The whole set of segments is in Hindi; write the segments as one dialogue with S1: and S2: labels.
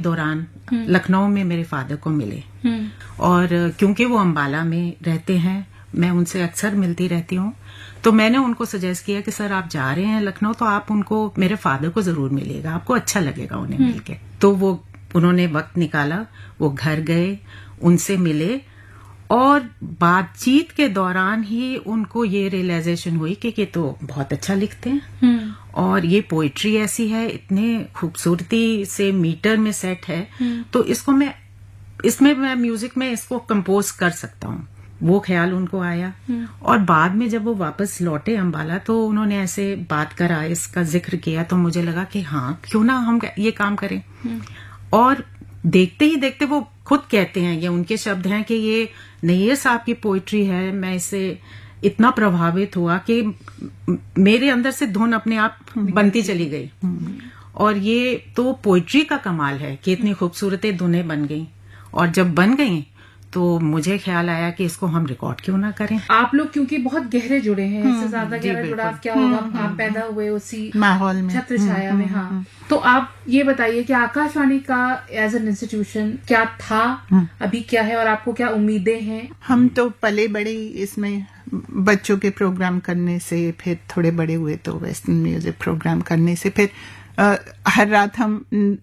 S1: दौरान लखनऊ में मेरे फादर को मिले और क्योंकि वो अंबाला में रहते हैं, मैं उनसे अक्सर मिलती रहती हूँ, तो मैंने उनको सजेस्ट किया कि सर आप जा रहे हैं लखनऊ तो आप उनको, मेरे फादर को जरूर मिलेगा, आपको अच्छा लगेगा उन्हें मिलके। तो वो उन्होंने वक्त निकाला, वो घर गए, उनसे मिले और बातचीत के दौरान ही उनको ये रियलाइजेशन हुई कि ये तो बहुत अच्छा लिखते हैं और ये पोइट्री ऐसी है, इतने खूबसूरती से मीटर में सेट है, तो इसमें मैं म्यूजिक में इसको कंपोज कर सकता हूँ। वो ख्याल उनको आया और बाद में जब वो वापस लौटे अंबाला तो उन्होंने ऐसे बात करा, इसका जिक्र किया, तो मुझे लगा कि हाँ क्यों ना हम ये काम करें। और देखते ही देखते वो खुद कहते हैं, ये उनके शब्द हैं कि ये नैयर साहब की पोइट्री है, मैं इससे इतना प्रभावित हुआ कि मेरे अंदर से धुन अपने आप बनती चली गई। और ये तो पोइट्री का कमाल है कि इतनी खूबसूरत धुनें बन गई, और जब बन गई तो मुझे ख्याल आया कि इसको हम रिकॉर्ड क्यों ना करें।
S2: आप लोग क्योंकि बहुत गहरे जुड़े हैं, इससे ज्यादा गहरा जुड़ाव क्या होगा, आप पैदा हुए उसी माहौल में, छत्र छाया में। हाँ, तो आप ये बताइए कि आकाशवाणी का एज एन इंस्टीट्यूशन क्या था, अभी क्या है, और आपको क्या उम्मीदें हैं?
S3: हम तो पले बड़े इसमें बच्चों के प्रोग्राम करने से, फिर थोड़े बड़े हुए तो वेस्टर्न म्यूजिक प्रोग्राम करने से, फिर हर रात हम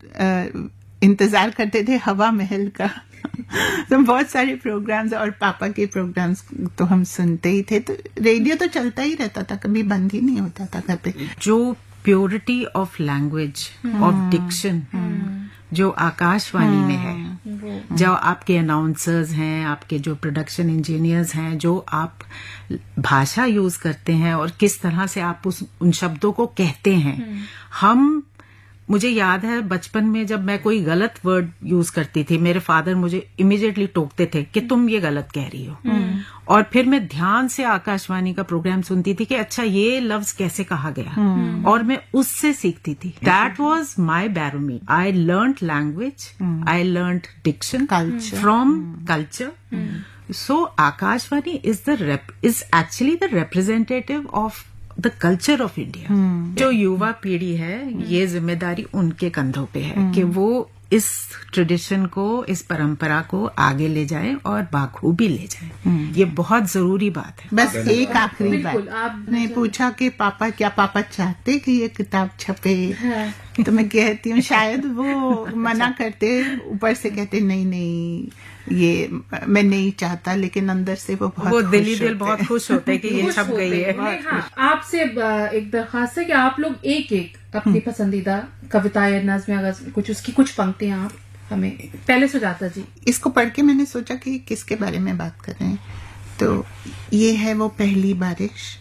S3: इंतजार करते थे हवा महल का तो बहुत सारे प्रोग्राम्स और पापा के प्रोग्राम्स तो हम सुनते ही थे, तो रेडियो तो चलता ही रहता था, कभी बंद ही नहीं होता था घर पे।
S1: जो purity of language, of Dickson जो आकाशवाणी में है, जो आपके अनाउंसर्स हैं, आपके जो प्रोडक्शन इंजीनियर्स हैं, जो आप भाषा यूज करते हैं और किस तरह से आप उन शब्दों को कहते हैं। मुझे याद है बचपन में जब मैं कोई गलत वर्ड यूज करती थी, मेरे फादर मुझे इमीडिएटली टोकते थे कि तुम ये गलत कह रही हो, और फिर मैं ध्यान से आकाशवाणी का प्रोग्राम सुनती थी कि अच्छा ये लफ्ज कैसे कहा गया, और मैं उससे सीखती थी। That was my barometer. I learned language, I learned Dickson from culture. So Akashvani is actually the representative of the culture of India. जो युवा पीढ़ी है, ये जिम्मेदारी उनके कंधों पे है कि वो इस ट्रेडिशन को, इस परंपरा को आगे ले जाए और बाखूबी ले जाए। ये बहुत जरूरी बात है।
S3: बस एक आखिरी बात, आपने पूछा कि क्या पापा चाहते कि ये किताब छपे? तो मैं कहती हूँ शायद वो मना करते, ऊपर से कहते नहीं ये मैं नहीं चाहता, लेकिन अंदर से वो
S1: दिली दिल बहुत खुश होते हैं कि ये छप गई है।
S2: हाँ, आपसे एक दरखास्त है कि आप लोग एक अपनी पसंदीदा कविता या नज़्म, अगर उसकी कुछ पंक्तियां आप हमें पहले सुजाता जी।
S3: इसको पढ़ के मैंने सोचा कि किसके बारे में बात कर रहे हैं, तो ये है वो पहली बारिश।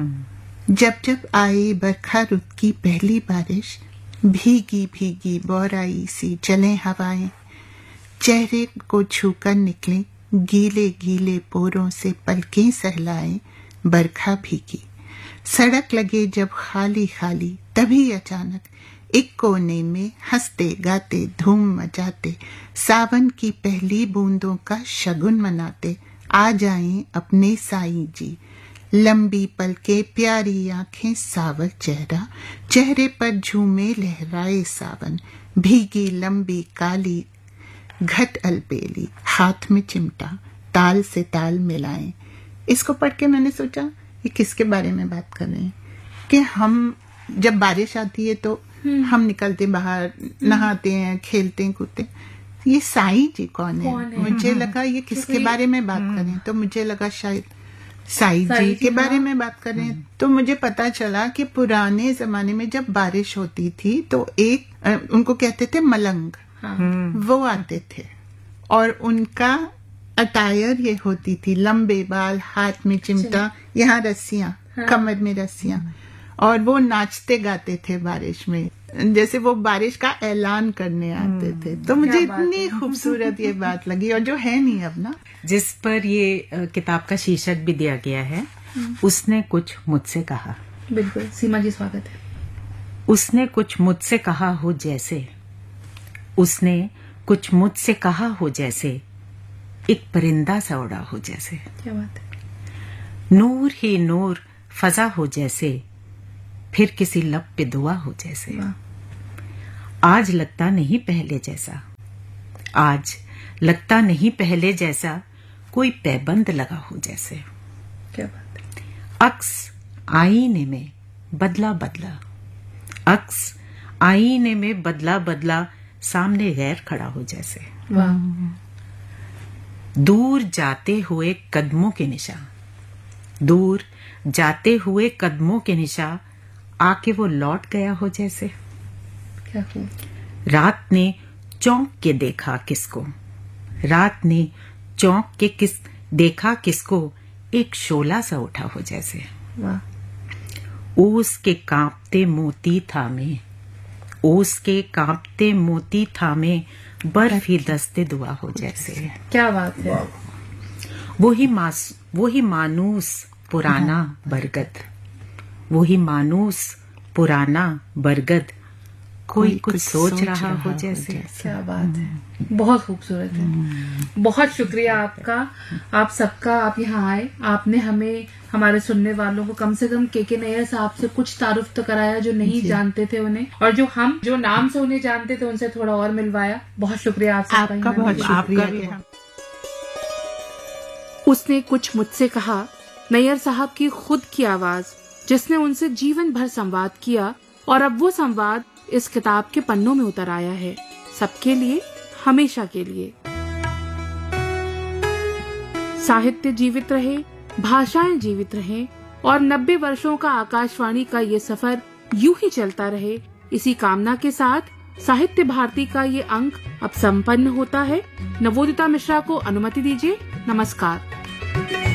S3: जब आई बरखा रुत की पहली बारिश, भीगी भीगी बौराई सी चले हवाएं, चेहरे को छूकर निकले गीले गीले पोरों से पलकें सहलाए, बरखा भीगी। सड़क लगे जब खाली खाली, तभी अचानक एक कोने में हंसते गाते धूम मचाते, सावन की पहली बूंदों का शगुन मनाते, आ जाएं अपने साईं जी। लंबी पलके प्यारी आंखें सावर चेहरा, चेहरे पर झूमे लहराए सावन, भीगी लंबी काली घट अलबेली, हाथ में चिमटा, ताल से ताल मिलाएं। इसको पढ़ के मैंने सोचा ये किसके बारे में बात कर रहे हैं, कि हम जब बारिश आती है तो हम निकलते बाहर, नहाते हैं, खेलते हैं, कूदते हैं। ये साईं जी कौन है? मुझे लगा ये किसके बारे में बात कर रहे हैं, तो मुझे लगा शायद साईं जी के बारे में बात कर रहे हैं। तो मुझे पता चला कि पुराने जमाने में जब बारिश होती थी तो एक उनको कहते थे मलंग, वो आते थे और उनका अटायर ये होती थी, लंबे बाल, हाथ में चिमटा, यहाँ रस्सियां, कमर में रस्सियां, और वो नाचते गाते थे बारिश में, जैसे वो बारिश का ऐलान करने आते थे। तो मुझे इतनी खूबसूरत ये बात लगी, और जो है नहीं अब ना,
S1: जिस पर ये किताब का शीर्षक भी दिया गया है, उसने कुछ मुझसे कहा।
S2: बिल्कुल, सीमा जी स्वागत है।
S1: उसने कुछ मुझसे कहा हो जैसे, उसने कुछ मुझसे कहा हो जैसे, एक परिंदा सा उड़ा हो जैसे।
S2: क्या बात है।
S1: नूर ही नूर फजा हो जैसे, फिर किसी लब पे दुआ हो जैसे। आज लगता नहीं पहले जैसा, आज लगता नहीं पहले जैसा, कोई पैबंद लगा हो जैसे।
S2: क्या बात है।
S1: अक्स आईने में बदला बदला, अक्स आईने में बदला बदला, सामने गैर खड़ा हो जैसे। दूर जाते हुए कदमों के निशान, दूर जाते हुए कदमों के निशान, आके वो लौट गया हो जैसे।
S2: क्या
S1: रात ने चौंक के देखा किसको, रात ने चौंक के देखा किसको, एक शोला सा उठा हो जैसे। ओस के कांपते मोती थामे, ओस के कांपते मोती थामे, बर्फी दस्ते दुआ हो जैसे।
S2: क्या बात है।
S1: वही मानूस पुराना बरगद, वही मानूस पुराना बरगद, कोई कुछ सोच रहा हो जैसे।
S2: क्या बात है, बहुत खूबसूरत है। बहुत शुक्रिया आपका, आप सबका। आप यहाँ आए, आपने हमें, हमारे सुनने वालों को कम से कम के नैयर साहब से कुछ तारुफ तो कराया जो नहीं जानते थे उन्हें, और जो नाम से उन्हें जानते थे उनसे थोड़ा और मिलवाया। बहुत शुक्रिया आप सबका।
S3: बहुत शुक्रिया।
S2: उसने कुछ मुझसे कहा, नैयर साहब की खुद की आवाज जिसने उनसे जीवन भर संवाद किया, और अब वो संवाद इस किताब के पन्नों में उतर आया है, सबके लिए, हमेशा के लिए। साहित्य जीवित रहे, भाषाएं जीवित रहें, और 90 वर्षों का आकाशवाणी का ये सफर यूं ही चलता रहे, इसी कामना के साथ साहित्य भारती का ये अंक अब संपन्न होता है। नवोदिता मिश्रा को अनुमति दीजिए। नमस्कार।